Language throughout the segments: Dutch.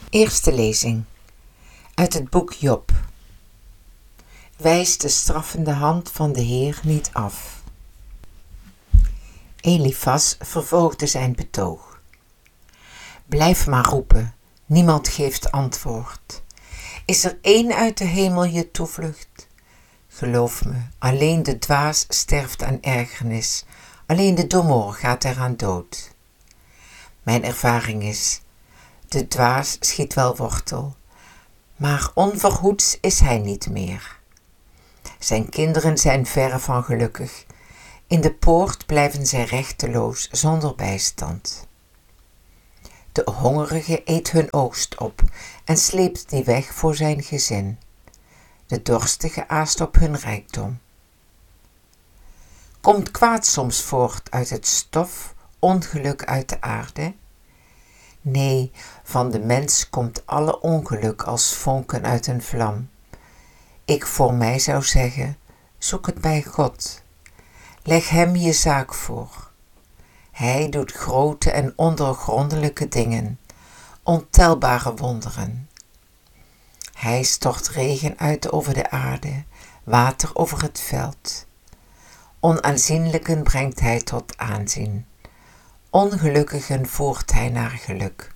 Eerste lezing uit het boek Job. Wijs de straffende hand van de Heer niet af. Elifas vervolgde zijn betoog. Blijf maar roepen, niemand geeft antwoord. Is er één uit de hemel je toevlucht? Geloof me, alleen de dwaas sterft aan ergernis, alleen de domoor gaat eraan dood. Mijn ervaring is, de dwaas schiet wel wortel, maar onverhoeds is hij niet meer. Zijn kinderen zijn verre van gelukkig. In de poort blijven zij rechteloos zonder bijstand. De hongerige eet hun oogst op en sleept die weg voor zijn gezin. De dorstige aast op hun rijkdom. Komt kwaad soms voort uit het stof, ongeluk uit de aarde? Nee, van de mens komt alle ongeluk als vonken uit een vlam. Ik voor mij zou zeggen, zoek het bij God. Leg hem je zaak voor. Hij doet grote en ondoorgrondelijke dingen, ontelbare wonderen. Hij stort regen uit over de aarde, water over het veld. Onaanzienlijken brengt hij tot aanzien. Ongelukkigen voert hij naar geluk.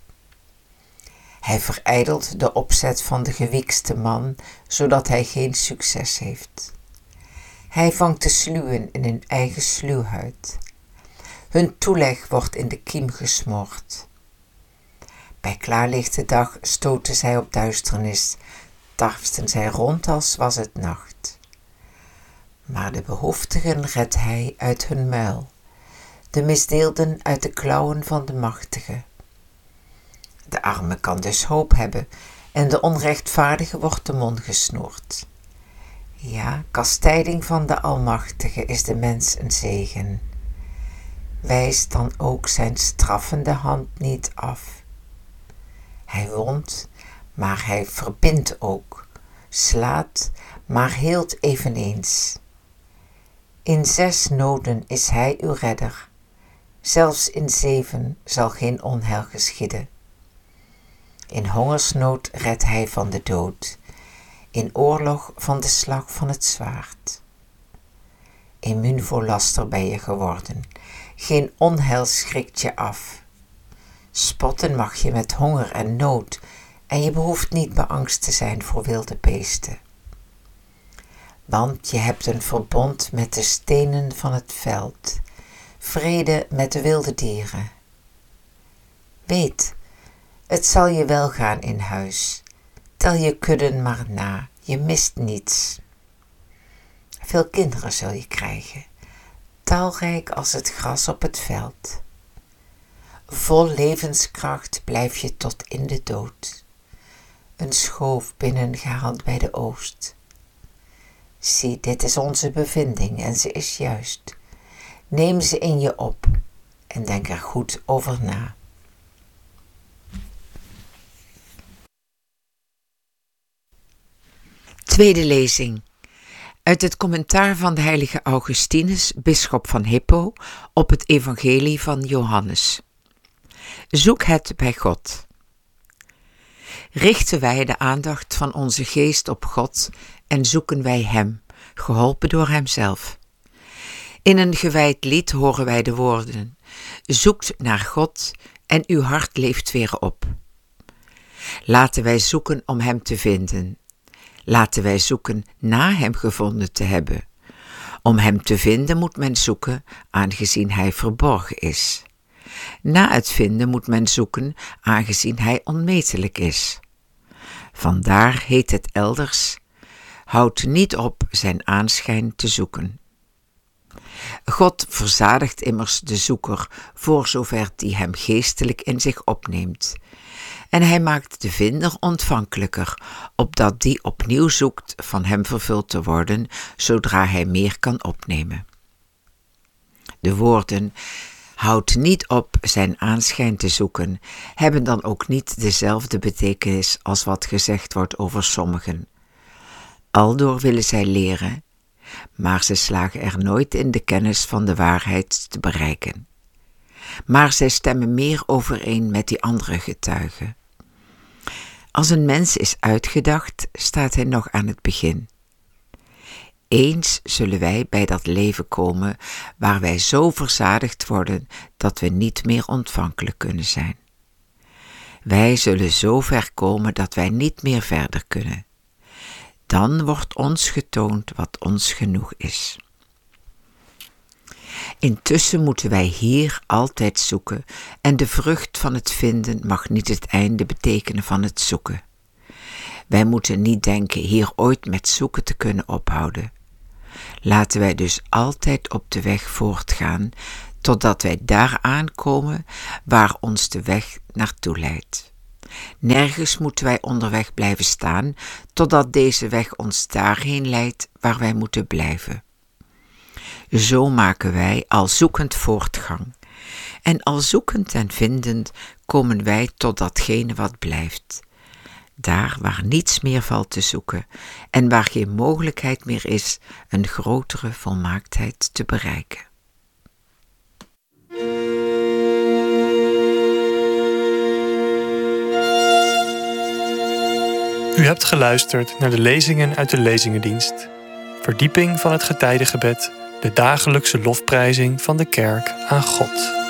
Hij verijdelt de opzet van de gewiekste man, zodat hij geen succes heeft. Hij vangt de sluwen in hun eigen sluwhuid. Hun toeleg wordt in de kiem gesmoord. Bij klaarlichte dag stoten zij op duisternis, tarsten zij rond als was het nacht. Maar de behoeftigen redt hij uit hun muil, de misdeelden uit de klauwen van de machtige. De arme kan dus hoop hebben en de onrechtvaardige wordt de mond gesnoerd. Ja, kastijding van de Almachtige is de mens een zegen. Wijs dan ook zijn straffende hand niet af. Hij wondt, maar hij verbindt ook, slaat, maar heelt eveneens. In 6 noden is hij uw redder, zelfs in 7 zal geen onheil geschieden. In hongersnood redt hij van de dood, in oorlog van de slag van het zwaard. Immuun voor laster ben je geworden, geen onheil schrikt je af. Spotten mag je met honger en nood en je behoeft niet beangst te zijn voor wilde beesten. Want je hebt een verbond met de stenen van het veld, vrede met de wilde dieren. Weet, het zal je wel gaan in huis, tel je kudden maar na, je mist niets. Veel kinderen zul je krijgen, talrijk als het gras op het veld. Vol levenskracht blijf je tot in de dood, een schoof binnengehaald bij de oost. Zie, dit is onze bevinding en ze is juist. Neem ze in je op en denk er goed over na. Tweede lezing uit het commentaar van de heilige Augustinus, bisschop van Hippo, op het evangelie van Johannes. Zoek het bij God. Richten wij de aandacht van onze geest op God en zoeken wij Hem, geholpen door Hemzelf. In een gewijd lied horen wij de woorden: zoekt naar God en uw hart leeft weer op. Laten wij zoeken om Hem te vinden. Laten wij zoeken na Hem gevonden te hebben. Om Hem te vinden moet men zoeken, aangezien Hij verborgen is. Na het vinden moet men zoeken, aangezien Hij onmetelijk is. Vandaar heet het elders: houd niet op zijn aanschijn te zoeken. God verzadigt immers de zoeker voor zover die hem geestelijk in zich opneemt. En hij maakt de vinder ontvankelijker, opdat die opnieuw zoekt van hem vervuld te worden, zodra hij meer kan opnemen. De woorden houd niet op zijn aanschijn te zoeken, hebben dan ook niet dezelfde betekenis als wat gezegd wordt over sommigen. Aldoor willen zij leren, maar ze slagen er nooit in de kennis van de waarheid te bereiken. Maar zij stemmen meer overeen met die andere getuigen. Als een mens is uitgedacht, staat hij nog aan het begin. Eens zullen wij bij dat leven komen waar wij zo verzadigd worden dat we niet meer ontvankelijk kunnen zijn. Wij zullen zo ver komen dat wij niet meer verder kunnen. Dan wordt ons getoond wat ons genoeg is. Intussen moeten wij hier altijd zoeken en de vrucht van het vinden mag niet het einde betekenen van het zoeken. Wij moeten niet denken hier ooit met zoeken te kunnen ophouden. Laten wij dus altijd op de weg voortgaan, totdat wij daar aankomen waar ons de weg naartoe leidt. Nergens moeten wij onderweg blijven staan, totdat deze weg ons daarheen leidt waar wij moeten blijven. Zo maken wij al zoekend voortgang. En al zoekend en vindend komen wij tot datgene wat blijft. Daar waar niets meer valt te zoeken en waar geen mogelijkheid meer is een grotere volmaaktheid te bereiken. U hebt geluisterd naar de lezingen uit de Lezingendienst. Verdieping van het getijdengebed, de dagelijkse lofprijzing van de kerk aan God.